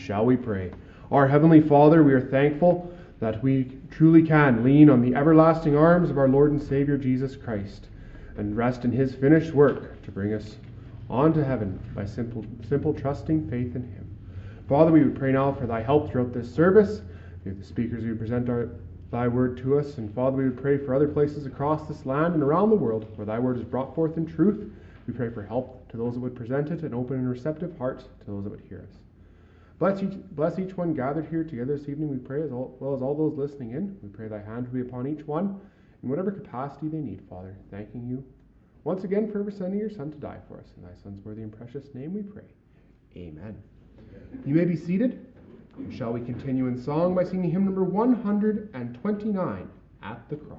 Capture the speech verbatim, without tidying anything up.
shall we pray? Our Heavenly Father, we are thankful that we truly can lean on the everlasting arms of our Lord and Savior Jesus Christ and rest in his finished work to bring us on to heaven by simple, simple trusting faith in him. Father, we would pray now for thy help throughout this service. Be with the speakers who present our, thy word to us. And Father, we would pray for other places across this land and around the world where thy word is brought forth in truth. We pray for help to those that would present it and open and receptive hearts to those that would hear us. Bless each, bless each one gathered here together this evening, we pray, as well as all those listening in. We pray thy hand will be upon each one in whatever capacity they need, Father, thanking you once again for ever sending your Son to die for us. In thy Son's worthy and precious name we pray. Amen. You may be seated. Shall we continue in song by singing hymn number one hundred twenty-nine, At the Cross.